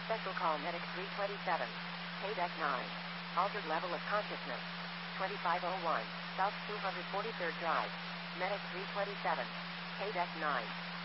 Special call Medic 327. KDEC 9. Altered level of consciousness. 2501. South 243rd Drive. Medic 327. KDEC 9.